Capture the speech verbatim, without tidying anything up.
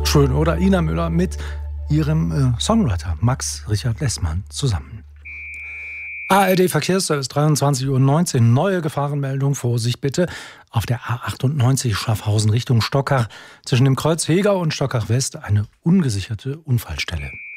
Schön, oder? Ina Müller mit ihrem äh, Songwriter Max Richard Lessmann zusammen. A R D Verkehrsservice, dreiundzwanzig Uhr neunzehn. Neue Gefahrenmeldung. Vorsicht bitte. Auf der A achtundneunzig Schaffhausen Richtung Stockach. Zwischen dem Kreuz Hegau und Stockach West eine ungesicherte Unfallstelle.